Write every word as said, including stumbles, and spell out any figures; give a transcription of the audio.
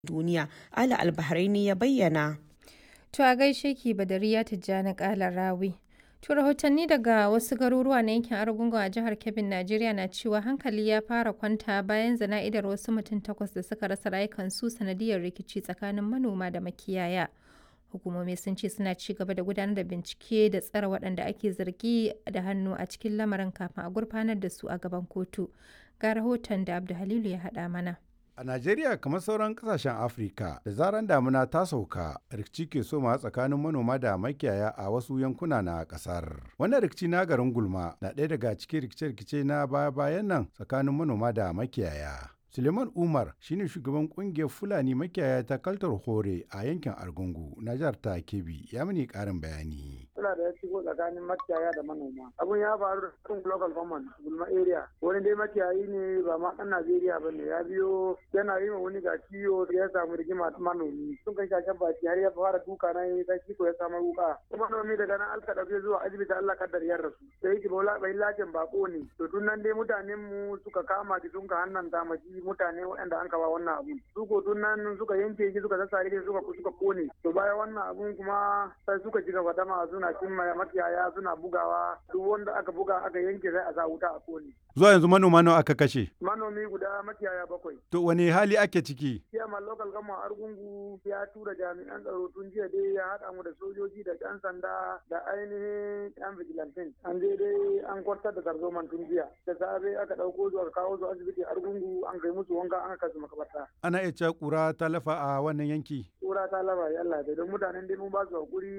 duniya, Ali Albahraini ya bayyana. To a gaishe ki Badariya Tijjani Kalarawi. To rahotanni daga wasu garuruwa na yankin Argungu a jihar Kebbi, Najeriya na cewa hankali ya fara kwanta bayan zana'idar wasu mutum takwas da suka rasa rayukansu sanadiyar rikici tsakanin manoma da makiyaya. Hukumomi sun ce suna ci gaba da gudanar da bincike da tsare waɗanda ake zargi da hannu a cikin lamarin kafin a gurfanar da su a gaban kotu. Ga rahoton da Abdu Halilu ya haɗa mana. A Najeriya kamar sauran kasashen Afirka da zaran damuna ta sauka rikici ke soma tsakanin manoma da makiyaya a wasu yankuna na kasar. Wannan rikici na garin Gulma na ɗaya daga cikin rikice-rikice na baya-bayan nan tsakanin manoma da makiyaya. Suleiman Umar shine shugaban kungiyar Fulani makiyaya ta Kaltar Hore a yankin Argungu na jihar ta Kebbi ya mini karin bayani. Suna da ya shigo tsakanin makiyaya da manoma. Abun ya faru da cikin local government Gulma area. Wani dai makiyayi ne ba ma ɗan Najeriya ba ne ya biyo yana yi wa wani ga ciwo ya samu rigima manomi. Sun kai shashen baki har ya fara duka na yi ta ciko ya samu wuka. Kuma manomi daga nan alka ɗauke zuwa asibiti Allah kaddar ya rasu. Sai yake bola bai lajin bako ne. To tun nan dai mutanen mu suka kama ki sun ka hannan damaji mutane waɗanda an kawa wannan abun su ko tun nan suka yanke shi suka sassare shi suka suka kone to bayan wannan abun kuma sai suka ci gaba dama suna cin makiyaya suna bugawa duk wanda aka buga aka yanke sai a sa wuta a kone. Zuwa yanzu manoma nawa aka kashe? Manomi guda makiyaya bakwai. To wani hali ake ciki? Chairman local government Argungu ya tura jami'an tsaro tun jiya dai ya haɗa mu da sojoji da ɗan sanda da ainihin ɗan vigilantin. An je dai an kwartar da tarzoman tun jiya. Da safe aka ɗauko zuwa kawo su asibiti Argungu an kai musu wanka an kasu makabarta. Ana iya cewa ƙura ta lafa a wannan yanki? Ƙura ta lafa ya Allah don mutanen dai mun ba su hakuri